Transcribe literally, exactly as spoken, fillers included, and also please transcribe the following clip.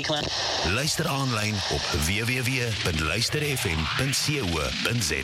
Luister aanlyn op w w w punt luister f m punt co punt za.